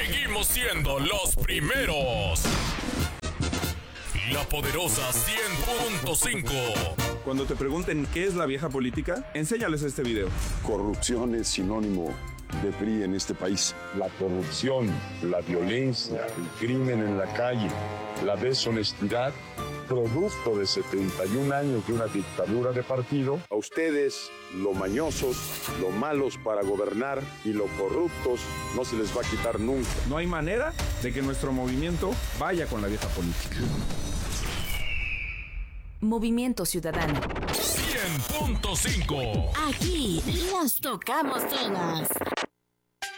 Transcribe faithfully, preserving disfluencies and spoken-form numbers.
Seguimos siendo los primeros. La poderosa cien punto cinco. Cuando te pregunten qué es la vieja política, enséñales este video. Corrupción es sinónimo de P R I en este país. La corrupción, la violencia, el crimen en la calle, la deshonestidad, producto de setenta y un años de una dictadura de partido. A ustedes, lo mañosos, lo malos para gobernar y lo corruptos, no se les va a quitar nunca. No hay manera de que nuestro movimiento vaya con la vieja política. Movimiento Ciudadano. cien punto cinco. Aquí las tocamos todas.